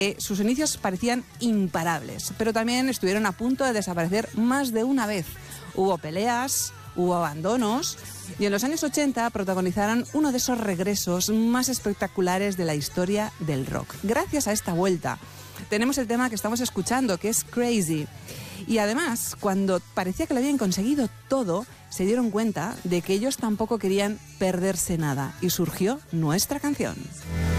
Sus inicios parecían imparables, pero también estuvieron a punto de desaparecer más de una vez. Hubo peleas, hubo abandonos, y en los años 80 protagonizaron uno de esos regresos más espectaculares de la historia del rock. Gracias a esta vuelta tenemos el tema que estamos escuchando, que es Crazy. Y además, cuando parecía que lo habían conseguido todo, se dieron cuenta de que ellos tampoco querían perderse nada, y surgió nuestra canción.